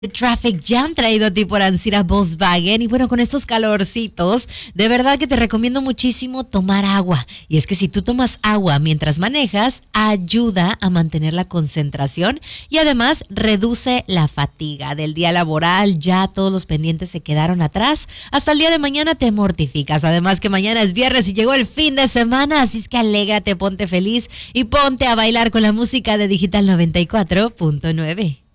Traffic Jam traído a ti por Ancira Volkswagen. Y bueno, con estos calorcitos, de verdad que te recomiendo muchísimo tomar agua. Y es que si tú tomas agua mientras manejas, ayuda a mantener la concentración y además reduce la fatiga del día laboral. Ya todos los pendientes se quedaron atrás. Hasta el día de mañana te mortificas. Además que mañana es viernes y llegó el fin de semana. Así es que alégrate, ponte feliz y ponte a bailar con la música de Digital 94.9.